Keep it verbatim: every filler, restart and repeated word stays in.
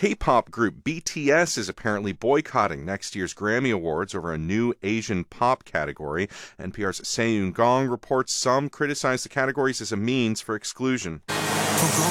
K-pop group B T S is apparently boycotting next year's Grammy Awards over a new Asian pop category. N P R's Seung Gong reports some criticize the categories as a means for exclusion.